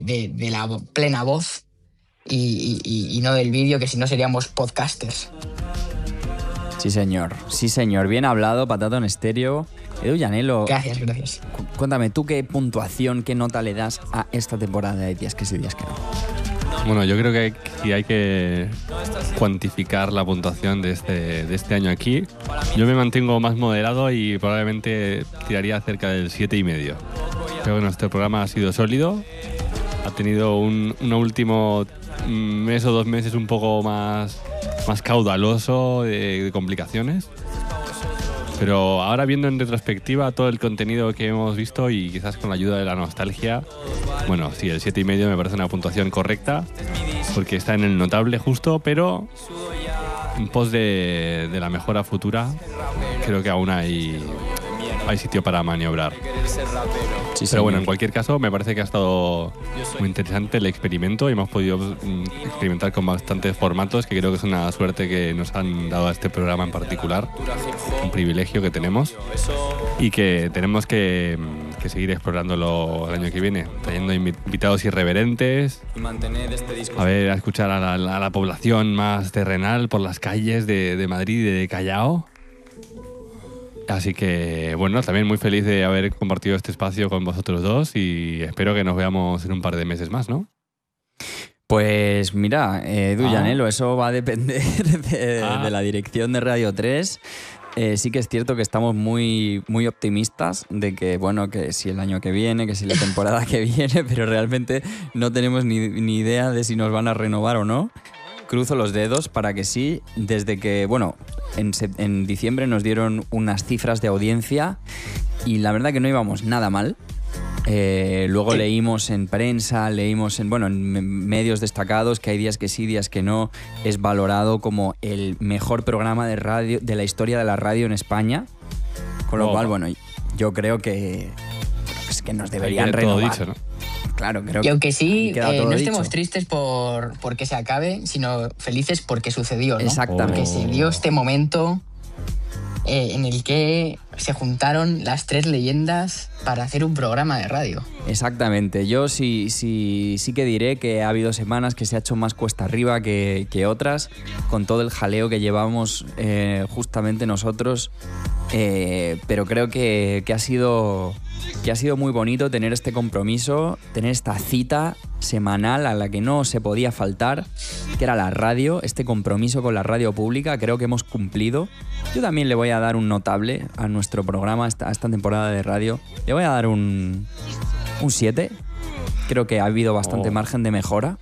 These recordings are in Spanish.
de la plena voz y no del vídeo, que si no seríamos podcasters. Sí, señor. Bien hablado, Patata en Estéreo. Edu Llanelo. Gracias. Cuéntame, ¿tú qué puntuación, qué nota le das a esta temporada de Días que sí, días que no? Bueno, yo creo que hay que cuantificar la puntuación de este año aquí. Yo me mantengo más moderado y probablemente tiraría cerca del 7,5. Creo que nuestro programa ha sido sólido. Ha tenido un último mes o 2 meses un poco más caudaloso de complicaciones. Pero ahora, viendo en retrospectiva todo el contenido que hemos visto y quizás con la ayuda de la nostalgia, bueno, sí, el 7,5 me parece una puntuación correcta porque está en el notable justo, pero en pos de la mejora futura creo que aún hay sitio para maniobrar. Sí, pero bueno, en cualquier caso, me parece que ha estado muy interesante el experimento y hemos podido experimentar con bastantes formatos, que creo que es una suerte que nos han dado a este programa en particular, un privilegio que tenemos y que tenemos que seguir explorándolo el año que viene, trayendo invitados irreverentes, a escuchar a la población más terrenal por las calles de Madrid y de Callao. Así que, bueno, también muy feliz de haber compartido este espacio con vosotros dos y espero que nos veamos en un par de meses más, ¿no? Pues mira, Edu Llanelo, eso va a depender de la dirección de Radio 3. Sí que es cierto que estamos muy, muy optimistas de que, bueno, que si el año que viene, que si la temporada que viene, pero realmente no tenemos ni idea de si nos van a renovar o no. Cruzo los dedos para que sí, desde que, bueno, en diciembre nos dieron unas cifras de audiencia y la verdad que no íbamos nada mal. Luego leímos en prensa, leímos en medios destacados que hay días que sí, días que no. Es valorado como el mejor programa de radio de la historia de la radio en España. Con lo cual, bueno, yo creo que nos deberían renovar. Todo dicho, ¿no? Claro, creo y aunque sí, no estemos dicho. tristes porque se acabe, sino felices porque sucedió, ¿no? Exactamente. Porque se dio este momento en el que se juntaron las 3 leyendas para hacer un programa de radio. Exactamente. Yo sí que diré que ha habido semanas que se ha hecho más cuesta arriba que otras, con todo el jaleo que llevamos justamente nosotros. Pero creo que ha sido muy bonito tener este compromiso, tener esta cita semanal a la que no se podía faltar, que era la radio, este compromiso con la radio pública. Creo que hemos cumplido. Yo también le voy a dar un notable a nuestro programa, a esta temporada de radio. Le voy a dar un 7. Creo que ha habido bastante margen de mejora.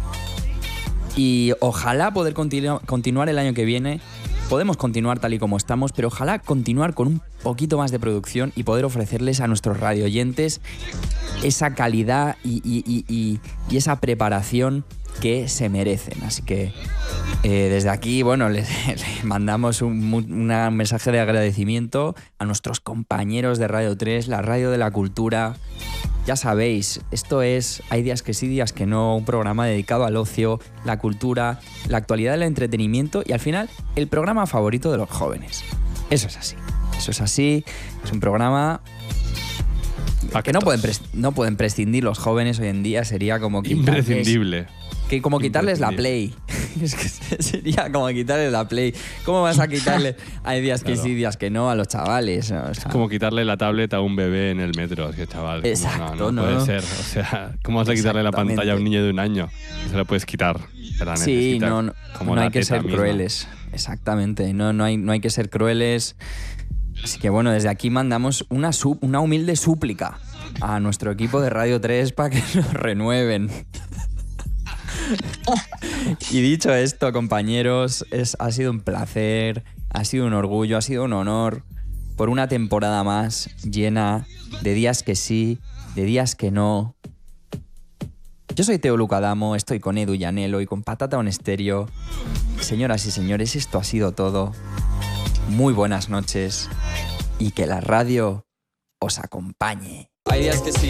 Y ojalá poder continuar el año que viene. Podemos continuar tal y como estamos, pero ojalá continuar con un poquito más de producción y poder ofrecerles a nuestros radioyentes esa calidad y esa preparación que se merecen. Así que desde aquí, bueno, les mandamos un mensaje de agradecimiento a nuestros compañeros de Radio 3, la radio de la cultura. Ya sabéis, esto es Hay días que sí, días que no, un programa dedicado al ocio, la cultura, la actualidad del entretenimiento y al final el programa favorito de los jóvenes. Eso es así, es un programa que no pueden prescindir los jóvenes hoy en día. Sería como imprescindible. Como quitarles la Play. Es que sería como quitarles la Play. ¿Cómo vas a quitarle Hay días que sí, días que no a los chavales? O sea, es como quitarle la tablet a un bebé en el metro. Es que, chaval, exacto, no puede ser. O sea, ¿cómo vas a quitarle la pantalla a un niño de 1 año? Se la puedes quitar. Sí, no hay que ser crueles. Exactamente, no hay que ser crueles. Así que bueno, desde aquí mandamos una humilde súplica a nuestro equipo de Radio 3 para que nos renueven. Y dicho esto, compañeros, ha sido un placer, ha sido un orgullo, ha sido un honor por una temporada más llena de días que sí, de días que no. Yo soy Teo Lucadamo, estoy con Edu Llanelo y con Patata en Estéreo. Señoras y señores, esto ha sido todo. Muy buenas noches y que la radio os acompañe. Hay días que sí.